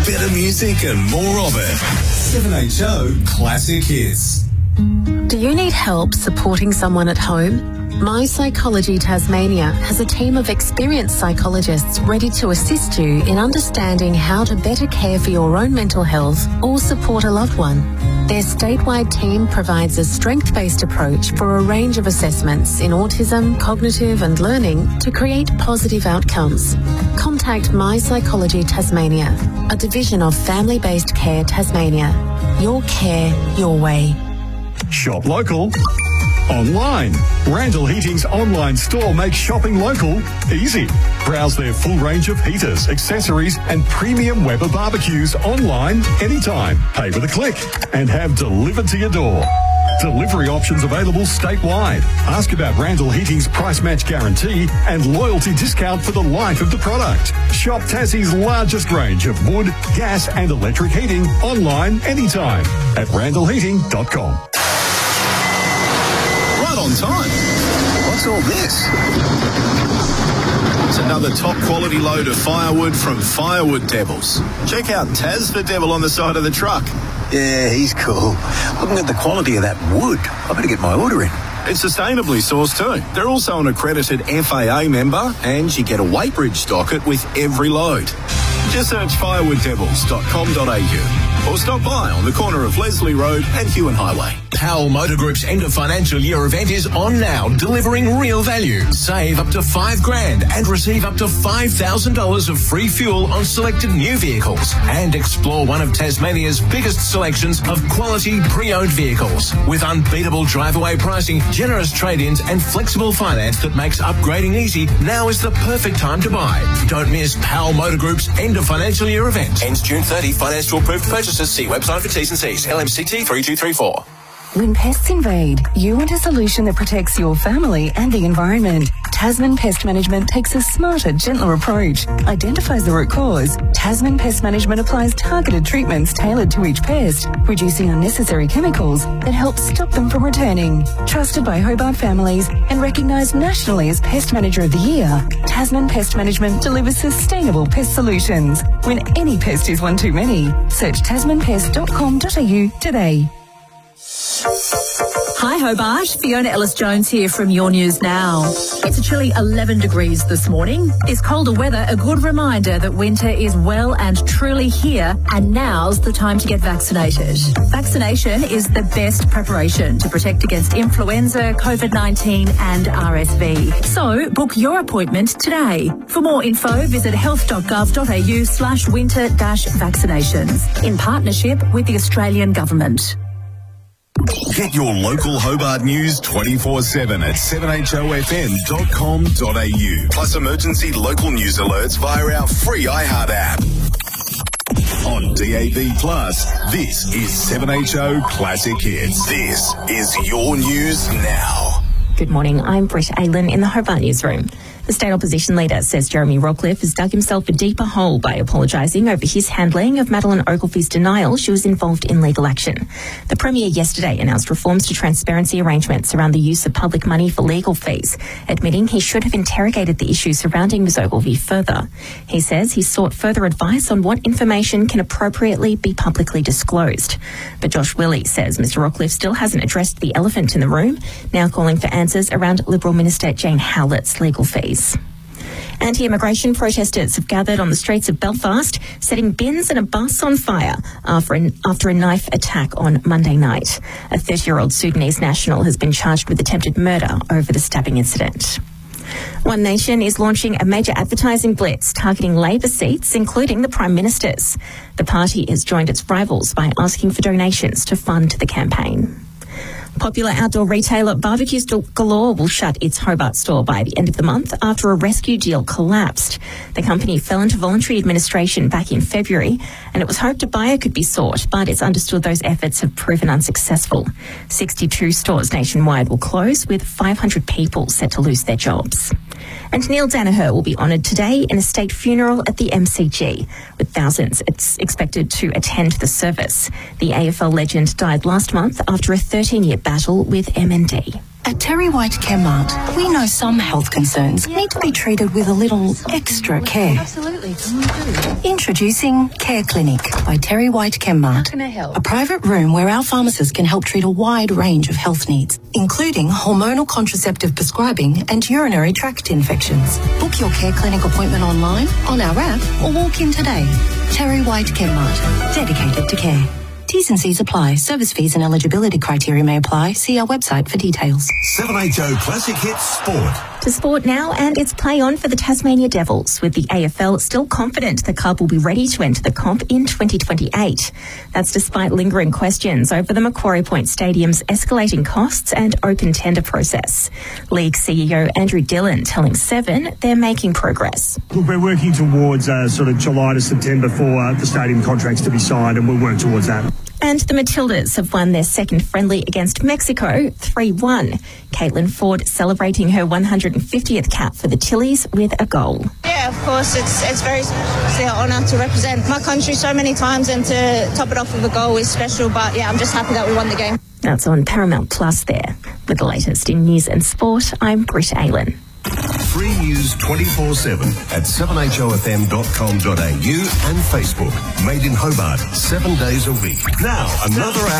better music and more of it. 7HO Classic Hits. Do you need help supporting someone at home? My Psychology Tasmania has a team of experienced psychologists ready to assist you in understanding how to better care for your own mental health or support a loved one. Their statewide team provides a strength-based approach for a range of assessments in autism, cognitive and learning to create positive outcomes. Contact My Psychology Tasmania, a division of Family-Based Care Tasmania. Your care, your way. Shop local, online. Randall Heating's online store makes shopping local easy. Browse their full range of heaters, accessories and premium Weber barbecues online anytime. Pay with a click and have delivered to your door. Delivery options available statewide. Ask about Randall Heating's price match guarantee and loyalty discount for the life of the product. Shop Tassie's largest range of wood, gas and electric heating online anytime at randallheating.com. On time. What's all this? It's another top quality load of firewood from Firewood Devils. Check out Taz the Devil on the side of the truck. Yeah, he's cool. Looking at the quality of that wood, I better get my order in. It's sustainably sourced too. They're also an accredited FAA member and you get a weighbridge docket with every load. Just search firewooddevils.com.au or stop by on the corner of Leslie Road and Hewan Highway. Powell Motor Group's end of financial year event is on now, delivering real value. Save up to $5,000 and receive up to $5,000 of free fuel on selected new vehicles. And explore one of Tasmania's biggest selections of quality pre-owned vehicles. With unbeatable drive-away pricing, generous trade-ins and flexible finance that makes upgrading easy, now is the perfect time to buy. Don't miss Powell Motor Group's end of financial year event. Ends June 30. Finance to approved purchases. See website for T's and C's. LMCT 3234. When pests invade, you want a solution that protects your family and the environment. Tasman Pest Management takes a smarter, gentler approach, identifies the root cause. Tasman Pest Management applies targeted treatments tailored to each pest, reducing unnecessary chemicals that help stop them from returning. Trusted by Hobart families and recognised nationally as Pest Manager of the Year, Tasman Pest Management delivers sustainable pest solutions. When any pest is one too many, search tasmanpest.com.au today. Hi Hobart, Fiona Ellis-Jones here from Your News Now. It's a chilly 11 degrees this morning. This colder weather, a good reminder that winter is well and truly here, and now's the time to get vaccinated. Vaccination is the best preparation to protect against influenza, COVID-19 and RSV. So book your appointment today. For more info, visit health.gov.au/winter-vaccinations in partnership with the Australian Government. Get your local Hobart news 24/7 at 7HOFM.com.au. Plus emergency local news alerts via our free iHeart app. On DAB+, this is 7HO Classic Hits. This is Your News Now. Good morning, I'm Britt Aylan in the Hobart Newsroom. The state opposition leader says Jeremy Rockliff has dug himself a deeper hole by apologising over his handling of Madeleine Ogilvy's denial she was involved in legal action. The Premier yesterday announced reforms to transparency arrangements around the use of public money for legal fees, admitting he should have interrogated the issues surrounding Ms Ogilvy further. He says he sought further advice on what information can appropriately be publicly disclosed. But Josh Willey says Mr Rockliff still hasn't addressed the elephant in the room, now calling for answers around Liberal Minister Jane Howlett's legal fees. Anti-immigration protesters have gathered on the streets of Belfast, setting bins and a bus on fire after a knife attack on Monday night. A 30-year-old Sudanese national has been charged with attempted murder over the stabbing incident. One Nation is launching a major advertising blitz targeting Labor seats, including the Prime Minister's. The party has joined its rivals by asking for donations to fund the campaign. Popular outdoor retailer Barbecues Galore will shut its Hobart store by the end of the month after a rescue deal collapsed. The company fell into voluntary administration back in February, and it was hoped a buyer could be sought, but it's understood those efforts have proven unsuccessful. 62 stores nationwide will close, with 500 people set to lose their jobs. And Neil Danaher will be honoured today in a state funeral at the MCG, with thousands expected to attend the service. The AFL legend died last month after a 13-year battle with MND. At Terry White Chemmart, we know some health concerns need to be treated with a little extra care. Absolutely. Introducing Care Clinic by Terry White Chemmart. How can I help? A private room where our pharmacists can help treat a wide range of health needs, including hormonal contraceptive prescribing and urinary tract infections. Book your Care Clinic appointment online, on our app, or walk in today. Terry White Chemmart, dedicated to care. T's and C's apply. Service fees and eligibility criteria may apply. See our website for details. 7HO Classic Hits Sport. To sport now, and it's play on for the Tasmania Devils, with the AFL still confident the club will be ready to enter the comp in 2028. That's despite lingering questions over the Macquarie Point Stadium's escalating costs and open tender process. League CEO Andrew Dillon telling Seven they're making progress. Look, we're working towards sort of July to September for the stadium contracts to be signed, and we'll work towards that. And the Matildas have won their second friendly against Mexico 3-1. Caitlin Ford celebrating her 150th cap for the Tillies with a goal. Yeah, of course, it's very special. It's an honour to represent my country so many times, and to top it off with a goal is special. But yeah, I'm just happy that we won the game. That's on Paramount Plus there. With the latest in news and sport, I'm Britt Aylen. Free news 24/7 at 7hofm.com.au and Facebook. Made in Hobart 7 days a week. Now, another hour.